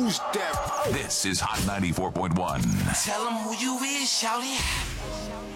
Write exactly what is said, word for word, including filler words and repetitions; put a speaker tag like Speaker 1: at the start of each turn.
Speaker 1: Who's that?
Speaker 2: This is Hot ninety-four point one.
Speaker 3: Tell them who you is, shawty.